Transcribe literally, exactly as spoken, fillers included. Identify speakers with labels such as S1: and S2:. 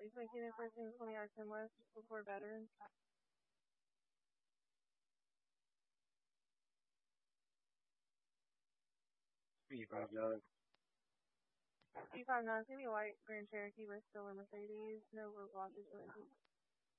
S1: always making it fourteen twenty yards and less before veterans.
S2: B five nine.
S1: B five nine, give me white Grand Cherokee with still in Mercedes, no roadblocks or anything.